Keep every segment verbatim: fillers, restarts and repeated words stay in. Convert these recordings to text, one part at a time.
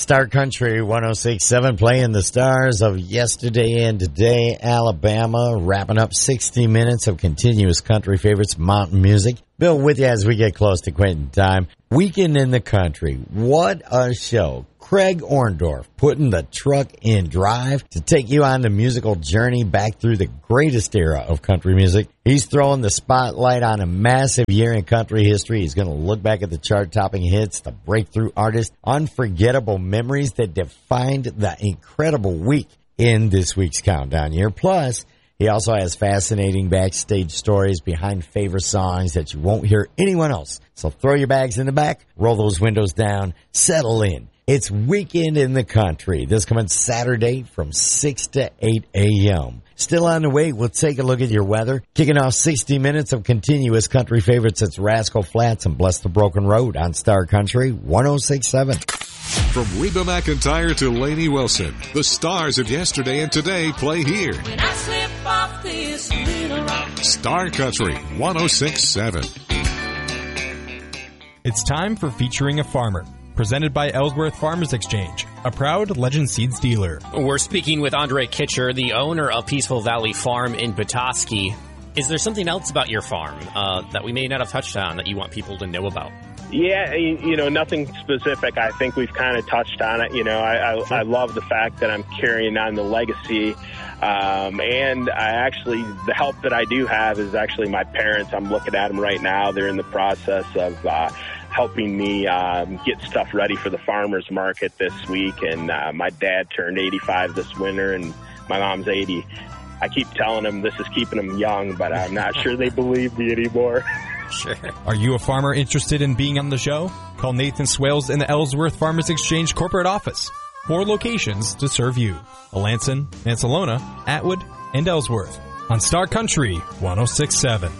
Star Country one oh six point seven playing the stars of yesterday and today. Alabama wrapping up sixty minutes of continuous country favorites, mountain music. Bill with you as we get close to quitting time. Weekend in the Country. What a show. Craig Orndorff putting the truck in drive to take you on the musical journey back through the greatest era of country music. He's throwing the spotlight on a massive year in country history. He's going to look back at the chart-topping hits, the breakthrough artists, unforgettable memories that defined the incredible week in this week's countdown year. Plus, he also has fascinating backstage stories behind favorite songs that you won't hear anyone else. So throw your bags in the back, roll those windows down, settle in. It's Weekend in the Country. This coming Saturday from six to eight a.m. Still on the way, we'll take a look at your weather. Kicking off sixty minutes of continuous country favorites. It's Rascal Flats and Bless the Broken Road on Star Country one oh six point seven. From Reba McEntire to Lainey Wilson, the stars of yesterday and today play here. When I slip off this little rock. Star Country one oh six point seven. It's time for Featuring a Farmer, presented by Ellsworth Farmers Exchange, a proud Legend Seeds dealer. We're speaking with Andre Kitcher, the owner of Peaceful Valley Farm in Petoskey. Is there something else about your farm uh, that we may not have touched on that you want people to know about? Yeah, you know, nothing specific. I think we've kind of touched on it. You know, I, I, I love the fact that I'm carrying on the legacy. Um, and I actually, the help that I do have is actually my parents. I'm looking at them right now. They're in the process of uh, helping me um, get stuff ready for the farmers market this week. And uh, my dad turned eighty-five this winter, and my mom's eighty. I keep telling them this is keeping them young, but I'm not sure they believe me anymore. Sure. Are you a farmer interested in being on the show? Call Nathan Swales in the Ellsworth Farmers Exchange corporate office. Four locations to serve you: Alanson, Mansalona, Atwood, and Ellsworth. On Star Country one oh six point seven.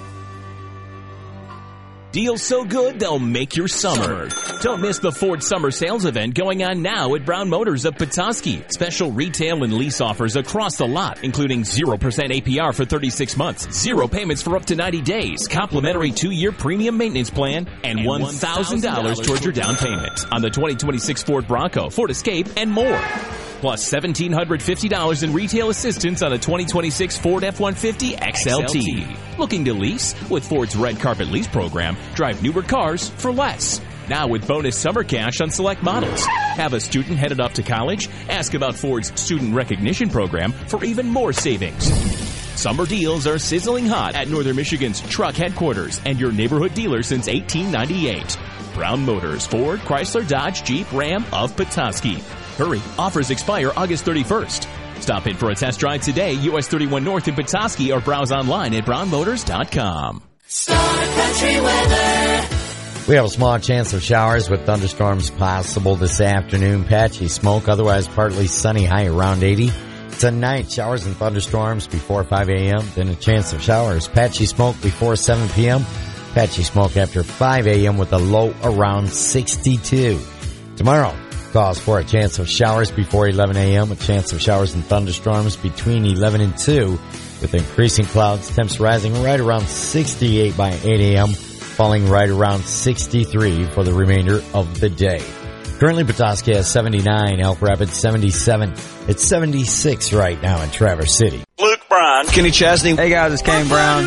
Deals so good, they'll make your summer. Don't miss the Ford Summer Sales event going on now at Brown Motors of Petoskey. Special retail and lease offers across the lot, including zero percent A P R for thirty-six months, zero payments for up to ninety days, complimentary two-year premium maintenance plan, and one thousand dollars towards your down payment on the twenty twenty-six Ford Bronco, Ford Escape, and more. Plus one thousand seven hundred fifty dollars in retail assistance on a twenty twenty-six Ford F one fifty X L T. Looking to lease? With Ford's Red Carpet Lease program, drive newer cars for less. Now with bonus summer cash on select models. Have a student headed off to college? Ask about Ford's Student Recognition program for even more savings. Summer deals are sizzling hot at Northern Michigan's truck headquarters and your neighborhood dealer since eighteen ninety-eight. Brown Motors, Ford, Chrysler, Dodge, Jeep, Ram of Petoskey. Hurry, offers expire August thirty-first. Stop in for a test drive today, U S thirty-one North in Petoskey, or browse online at brown motors dot com. Star Country weather. We have a small chance of showers with thunderstorms possible this afternoon. Patchy smoke, otherwise partly sunny, high around eighty. Tonight, showers and thunderstorms before five a.m., then a chance of showers. Patchy smoke before seven p.m., patchy smoke after five a.m. with a low around sixty-two. Tomorrow, calls for a chance of showers before eleven a.m., a chance of showers and thunderstorms between eleven and two, with increasing clouds, temps rising right around sixty-eight by eight a.m., falling right around sixty-three for the remainder of the day. Currently, Petoskey has seventy-nine, Elk Rapids seventy-seven. It's seventy-six right now in Traverse City. Luke Brown, Kenny Chesney. Hey guys, it's Kane Brown.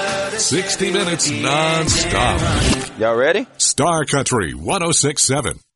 sixty minutes non-stop. Y'all ready? Star Country one oh six point seven.